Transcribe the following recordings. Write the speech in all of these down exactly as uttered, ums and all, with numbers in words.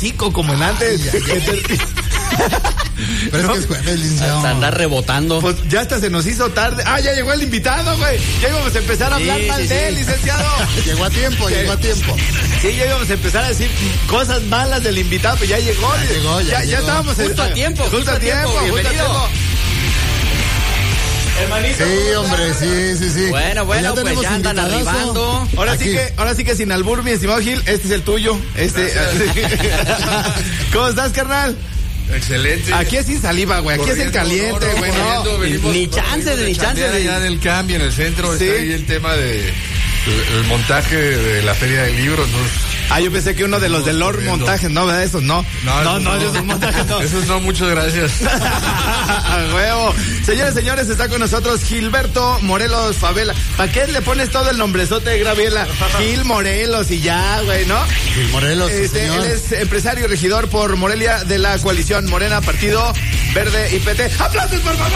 hocico como en antes. Ay, ay, ay. Pero ¿No? es que es jueves, licenciado. Hasta andar rebotando. Pues ya hasta se nos hizo tarde. Ah, ya llegó el invitado, güey. Ya íbamos a empezar a hablar Sí, mal sí, de él, sí. licenciado. Llegó a tiempo, llegó a tiempo. Sí, ya íbamos a empezar a decir cosas malas del invitado, pero ya llegó. Ya llegó, ya ya, ya llegó. estábamos en- Justo a tiempo, Justo a tiempo, justo a bienvenido. tiempo. Hermanito. Sí, hombre, sí, sí, sí. Bueno, bueno, pues tenemos ya andan invitadazo. arribando. Ahora sí Aquí. que, ahora sí que sin albur, mi estimado Gil, este es el tuyo. Este. ¿Cómo estás, carnal? Excelente. Aquí es sin saliva, güey. Aquí es en caliente, güey. No, corriendo, venimos- Ni chance de- venimos ni chance chambear de- allá del cambio en el centro. Sí. Está ahí el tema de el, el montaje de la feria del libro. ¿No? Ah, yo pensé que uno de los de Lord corriendo. Montajes, no, ¿verdad? Esos no. No, no, esos de esos montajes no. Esos no, muchas gracias. A huevo. Señores, señores, está con nosotros Gilberto Morelos Favela. ¿Para qué le pones todo el nombrezote de Graviela? Gil Morelos y ya, güey, ¿no? Gil Morelos, sí, Este, señor. él es empresario y regidor por Morelia de la coalición Morena, Partido Verde y P T. ¡Aplausos, por favor!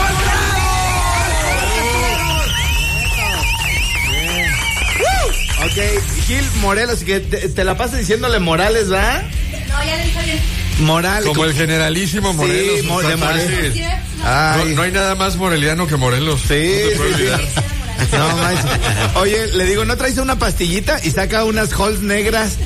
¡Woo! Ok, Gil Morelos, que te, te la pasas diciéndole Morales, ¿va? No, ya le dije bien. Morales. Como el generalísimo Morelos. Sí, mo- está de Morelos. fácil. ¿Sí ves? No. No, Ay. no hay nada más moreliano que Morelos. Sí, No te puedo sí, sí. olvidar. No, manches. Oye, le digo, ¿no traes una pastillita? Y saca unas Halls negras.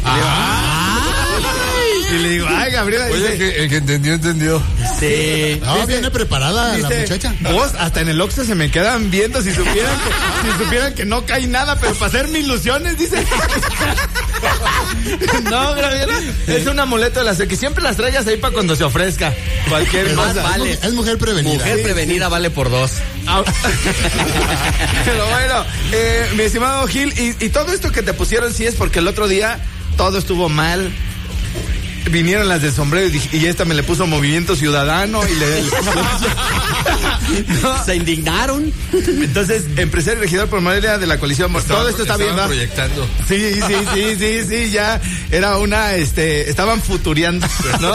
Y le digo, ay, Gabriela, Oye, dice, el que, el que entendió, entendió. Sí. No, viene preparada la dice, muchacha. vos hasta en el Oxxo se me quedan viendo si supieran que, si supieran que no cae nada, pero para hacer mis ilusiones, dice. No, Gabriela, es un amuleto de las que siempre las traigas ahí para cuando se ofrezca cualquier Es, cosa. vale. es mujer prevenida. Mujer prevenida vale por dos. Ah, Pero bueno, eh, mi estimado Gil, y, y todo esto que te pusieron sí es porque el otro día todo estuvo mal. Vinieron las de sombrero y, dije- y esta me le puso Movimiento Ciudadano y le... No. Se indignaron. Entonces, empresario y regidor por Morelia de la coalición. Todo esto está bien, Estaban ¿va? proyectando. Sí, sí, sí, sí, sí, ya era una, este, estaban futureando, ¿no?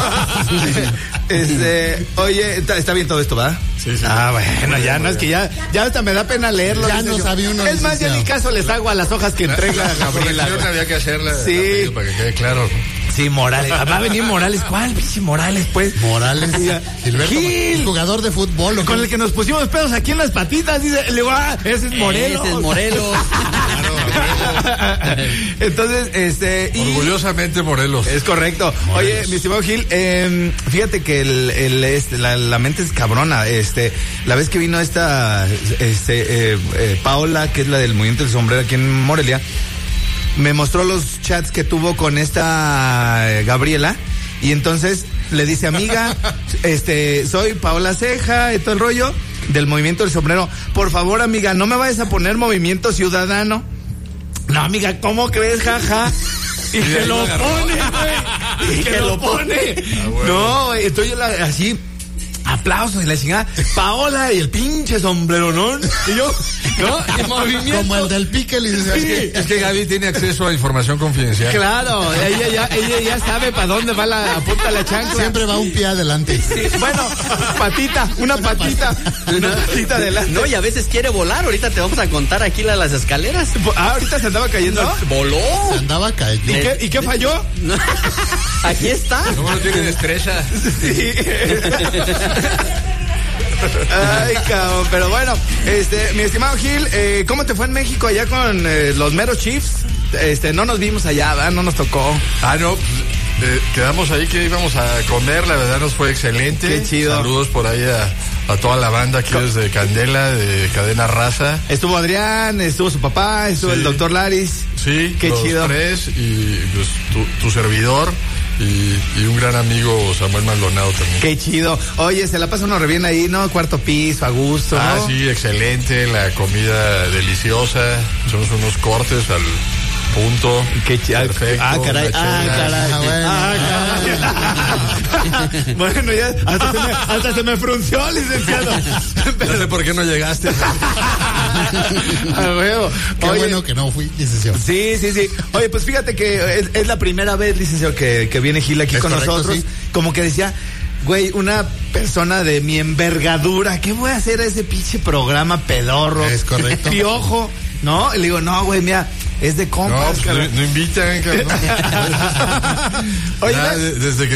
Este, oye, está, está bien todo esto, ¿va? Sí, sí. Ah, bueno, ya no, es que ya, ya hasta me da pena leerlo. Ya licenciado. no sabe uno, Es más, ya ni licenciado. caso les hago a las hojas que entrega La Gabriela. corrección había que hacerla. Sí. rápido para que quede claro. Sí, Morales. Va a venir Morales. ¿Cuál, pinche Morales, pues? Morales, Gilberto, Gil. jugador de fútbol. ¿o Con qué? el que nos pusimos pedos aquí en las patitas, dice, le digo, ah, ese es Morelos. Ese es Morelos. Entonces, este, y... Orgullosamente Morelos. Es correcto. Morelos. Oye, mi estimado Gil, eh, fíjate que el, el, este, la, la mente es cabrona. Este, la vez que vino esta, este, eh, eh, Paola, que es la del Movimiento del Sombrero aquí en Morelia, me mostró los chats que tuvo con esta eh, Gabriela, y entonces le dice, amiga, este, soy Paola Ceja y todo el rollo del Movimiento del Sombrero. Por favor, amiga, no me vayas a poner Movimiento Ciudadano. No, amiga, ¿cómo crees, jaja? Y que ahí lo lo agarró. pone, güey. Y que lo pone. bueno. No, güey, entonces yo la- así, aplausos y la chingada. Paola y el pinche sombrero, ¿no? Y yo, ¿no? El movimiento. Como el del pique, le dice, Sí. es que Es que Gaby tiene acceso a información confidencial. Claro, ella ya, ella ya sabe para dónde va la punta la chancla. siempre va un pie adelante. Sí, bueno, patita, una patita, una patita adelante. No, y a veces quiere volar. Ahorita te vamos a contar aquí la, las escaleras. Ah, ahorita se andaba cayendo. Voló. Se andaba ¿Y cayendo. qué, ¿Y qué falló? Aquí está. ¿Cómo no tiene destreza? Sí. Ay, cabrón, pero bueno, este, mi estimado Gil, eh, ¿cómo te fue en México allá con eh, los meros Chiefs? Este, no nos vimos allá, ¿verdad? No nos tocó. Ah, no, pues, eh, quedamos ahí que íbamos a comer, la verdad nos fue excelente. Qué chido. Saludos por ahí a, a toda la banda aquí desde Candela, de Cadena Raza. Estuvo Adrián, estuvo su papá, estuvo Sí. el doctor Laris. Sí, Qué los chido. tres y pues, tu, tu servidor y, y un gran amigo Samuel Maldonado también. Qué chido. Oye, se la pasa uno re bien ahí, ¿no? Cuarto piso, a gusto, Ah, ¿no? sí, excelente, la comida deliciosa, somos unos cortes al punto. Qué chido. Perfecto. Ah, caray. una Ah, chela. caray. Ah, bueno. Ah, caray. Bueno, ya hasta se me, hasta se me frunció, licenciado. No sé por qué no llegaste. A huevo. Qué Oye, bueno que no fui, licenciado. Sí, sí, sí. Oye, pues fíjate que es, es la primera vez, licenciado, que, que viene Gil aquí Es con correcto, nosotros. sí. Como que decía, güey, una persona de mi envergadura, ¿qué voy a hacer a ese pinche programa pedorro? Es correcto. Piojo, ¿no? Y le digo, no, güey, mira, es de No, compas, pues, cabrón. no, no invitan, cabrón. Oye, Ya, ¿ves? de- desde que